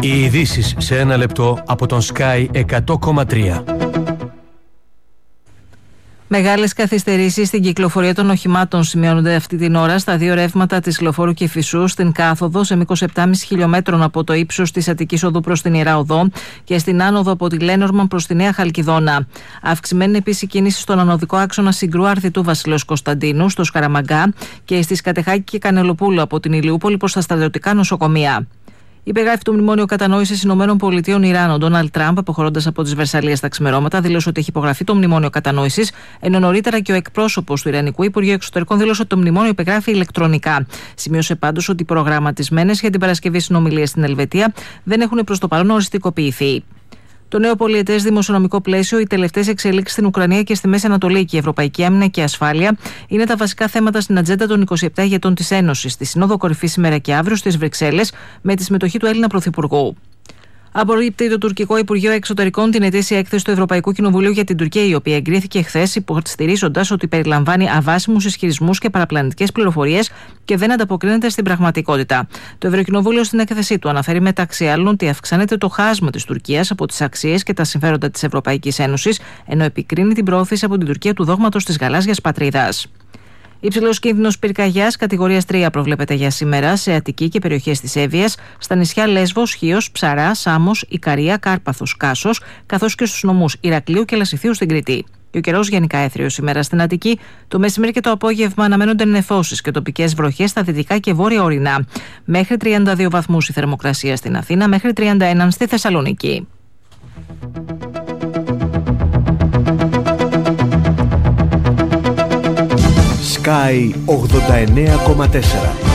Οι ειδήσεις σε ένα λεπτό από τον Sky 100,3. Μεγάλες καθυστερήσεις στην κυκλοφορία των οχημάτων σημειώνονται αυτή την ώρα στα δύο ρεύματα της Λεωφόρου Κηφισού, στην κάθοδο σε μήκος 7,5 χιλιόμετρων από το ύψος της Αττικής Οδού προς την Ιερά Οδό και στην άνοδο από τη Λένορμαν προς τη Νέα Χαλκιδόνα. Αυξημένη επίσης η κίνηση στον ανωδικό άξονα Συγκρού Αρδιτού Βασιλέως Κωνσταντίνου, στο Σκαραμαγκά και στις Κατεχάκη και Κανελοπούλου από την Ηλιούπολη προς τα στρατιωτικά νοσοκομεία. Υπεγράφει το Μνημόνιο Κατανόησης ΗΠΑ-Ιράν. Ο Ντόναλντ Τραμπ, αποχωρώντας από τις Βερσαλλίες τα ξημερώματα, δήλωσε ότι έχει υπογραφεί το Μνημόνιο Κατανόησης, ενώ νωρίτερα και ο εκπρόσωπος του Ιρανικού Υπουργείου Εξωτερικών δήλωσε ότι το μνημόνιο υπεγράφει ηλεκτρονικά. Σημείωσε πάντως ότι οι προγραμματισμένες για την Παρασκευή συνομιλίες στην Ελβετία δεν έχουν προς το παρόν οριστικοποιηθεί. Το νέο πολυετές δημοσιονομικό πλαίσιο, οι τελευταίες εξελίξεις στην Ουκρανία και στη Μέση Ανατολή και η ευρωπαϊκή άμυνα και ασφάλεια είναι τα βασικά θέματα στην ατζέντα των 27 ηγετών της Ένωσης, στη Σύνοδο Κορυφής σήμερα και αύριο στις Βρυξέλλες, με τη συμμετοχή του Έλληνα Πρωθυπουργού. Απορρίπτει το τουρκικό Υπουργείο Εξωτερικών την ετήσια έκθεση του Ευρωπαϊκού Κοινοβουλίου για την Τουρκία, η οποία εγκρίθηκε χθες, υποστηρίζοντας ότι περιλαμβάνει αβάσιμους ισχυρισμούς και παραπλανητικές πληροφορίες και δεν ανταποκρίνεται στην πραγματικότητα. Το Ευρωκοινοβούλιο στην έκθεσή του αναφέρει μεταξύ άλλων ότι αυξάνεται το χάσμα της Τουρκίας από τις αξίες και τα συμφέροντα της Ευρωπαϊκής Ένωσης, ενώ επικρίνει την προώθηση από την Τουρκία του δόγματος της γαλάζιας πατρίδας. Υψηλός κίνδυνος πυρκαγιάς κατηγορίας 3 προβλέπεται για σήμερα σε Αττική και περιοχές της Εύβοιας, στα νησιά Λέσβος, Χίος, Ψαρά, Σάμος, Ικαρία, Κάρπαθος, Κάσος, καθώς και στους νομούς Ηρακλείου και Λασιθίου στην Κρήτη. Και ο καιρός γενικά έθριος σήμερα στην Αττική. Το μεσημέρι και το απόγευμα αναμένονται νεφώσεις και τοπικές βροχές στα δυτικά και βόρεια ορεινά. Μέχρι 32 βαθμούς η θερμοκρασία στην Αθήνα, μέχρι 31 στη Θεσσαλονίκη. Sky 89,4.